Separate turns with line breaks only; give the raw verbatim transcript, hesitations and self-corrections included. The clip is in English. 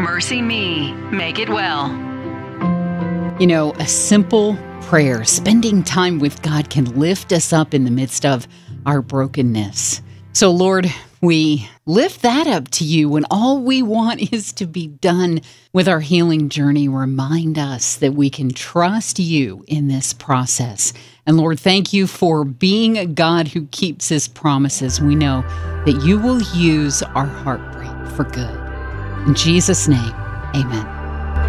Mercy Me. Make it well.
You know, a simple prayer, spending time with God, can lift us up in the midst of our brokenness. So, Lord, we lift that up to you when all we want is to be done with our healing journey. Remind us that we can trust you in this process. And Lord, thank you for being a God who keeps his promises. We know that you will use our heartbreak for good. In Jesus' name, amen.